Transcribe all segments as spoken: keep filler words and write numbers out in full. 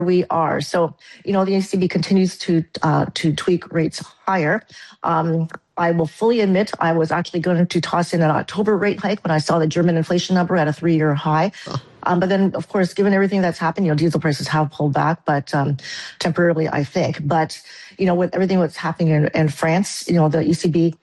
we are. So, you know, the E C B continues to uh, to tweak rates higher. Um, I will fully admit I was actually going to toss in an October rate hike when I saw the German inflation number at a three-year high. Oh. Um, but then, of course, given everything that's happened, you know, diesel prices have pulled back, but um, temporarily, I think. But, you know, with everything that's happening in, in France, you know, the E C B,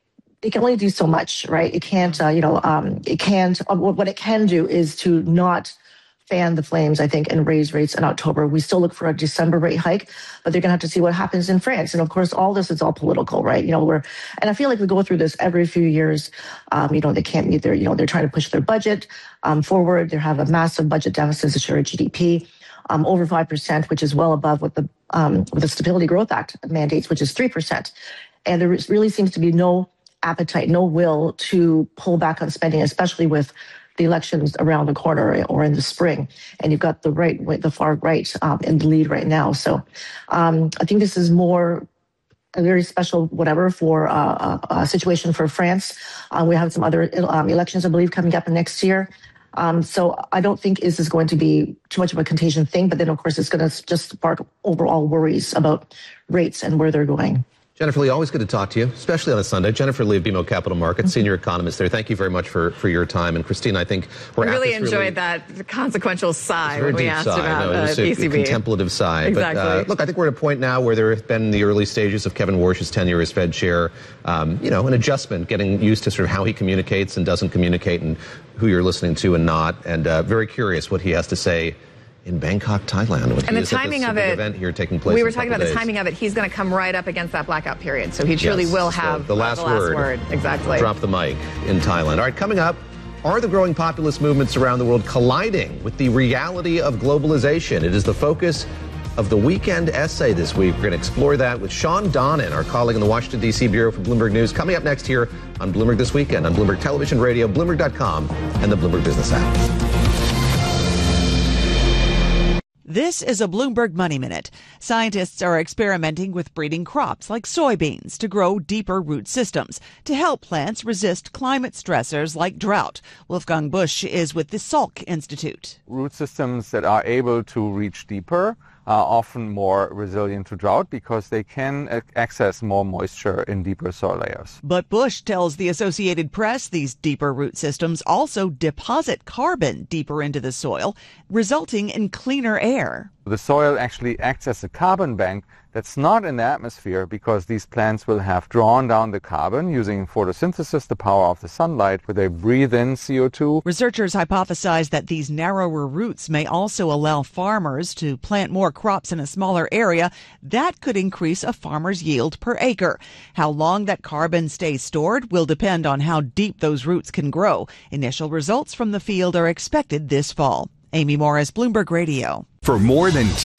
it can only do so much, right? It can't, uh, you know, um, it can't, uh, what it can do is to not fan the flames, I think, and raise rates in October. We still look for a December rate hike, but they're going to have to see what happens in France. And of course, all this is all political, right? You know, we're, and I feel like we go through this every few years. Um, you know, they can't meet their, you know, they're trying to push their budget um, forward. They have a massive budget deficit to share G D P, um, over five percent, which is well above what the, um, what the Stability Growth Act mandates, which is three percent. And there really seems to be no appetite, no will to pull back on spending, especially with the elections around the corner or in the spring, and you've got the right, the far right um, in the lead right now. So um, I think this is more a very special whatever for uh, a, a situation for France. Uh, we have some other um, elections, I believe, coming up next year. Um, so I don't think this is going to be too much of a contagion thing, but then of course it's going to just spark overall worries about rates and where they're going. Jennifer Lee, always good to talk to you, especially on a Sunday. Jennifer Lee of B M O Capital Markets, mm-hmm. senior economist there. Thank you very much for, for your time. And Christine, I think we're I really at enjoyed really, that consequential sigh when we asked sigh. about no, it was uh, a, E C B. A contemplative sigh. Exactly. But uh, look, I think we're at a point now where there have been the early stages of Kevin Warsh's tenure as Fed chair. Um, you know, an adjustment, getting used to sort of how he communicates and doesn't communicate, and who you're listening to and not. And uh, very curious what he has to say in Bangkok, Thailand. And the timing of it, event here taking place we were talking about days. the timing of it. He's going to come right up against that blackout period, so he truly yes, will so have the last, uh, the last word. word. Exactly. Drop the mic in Thailand. All right, coming up, are the growing populist movements around the world colliding with the reality of globalization? It is the focus of the weekend essay this week. We're going to explore that with Sean Donnan, our colleague in the Washington, D C bureau for Bloomberg News, coming up next here on Bloomberg This Weekend, on Bloomberg Television, Radio, Bloomberg dot com, and the Bloomberg Business app. This is a Bloomberg Money Minute. Scientists are experimenting with breeding crops like soybeans to grow deeper root systems to help plants resist climate stressors like drought. Wolfgang Busch is with the Salk Institute. Root systems that are able to reach deeper are often more resilient to drought because they can access more moisture in deeper soil layers. But Busch tells the Associated Press these deeper root systems also deposit carbon deeper into the soil, resulting in cleaner air. The soil actually acts as a carbon bank that's not in the atmosphere because these plants will have drawn down the carbon using photosynthesis, the power of the sunlight, where they breathe in C O two. Researchers hypothesize that these narrower roots may also allow farmers to plant more crops in a smaller area. That could increase a farmer's yield per acre. How long that carbon stays stored will depend on how deep those roots can grow. Initial results from the field are expected this fall. Amy Morris, Bloomberg Radio. For more than